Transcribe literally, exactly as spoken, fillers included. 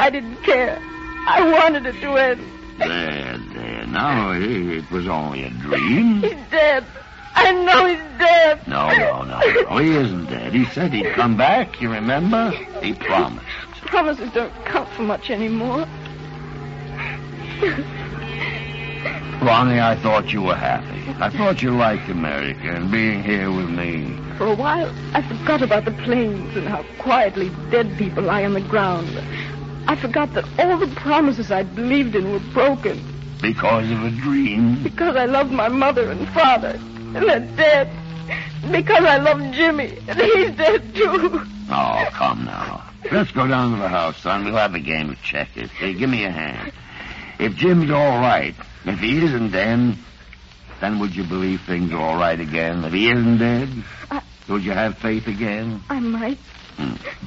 I didn't care. I wanted it to end. There, there. Now, it, it was only a dream. He's dead. I know he's dead. No, no, no, no. He isn't dead. He said he'd come back, you remember? He promised. Promises don't count for much anymore. Ronnie, I thought you were happy. I thought you liked America and being here with me. For a while, I forgot about the planes and how quietly dead people lie on the ground. I forgot that all the promises I'd believed in were broken. Because of a dream? Because I loved my mother and father, and they're dead. Because I loved Jimmy, and he's dead, too. Oh, come now. Let's go down to the house, son. We'll have a game of checkers. Hey, give me a hand. If Jim's all right, if he isn't dead, then would you believe things are all right again? If he isn't dead, I... would you have faith again? I might. Hmm.